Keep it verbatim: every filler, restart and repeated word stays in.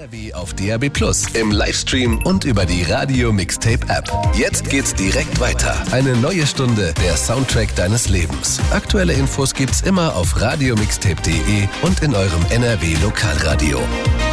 N R W auf D A B Plus, im Livestream und über die Radio Mixtape App. Jetzt geht's direkt weiter. Eine neue Stunde, der Soundtrack deines Lebens. Aktuelle Infos gibt's immer auf radiomixtape punkt de und in eurem N R W Lokalradio.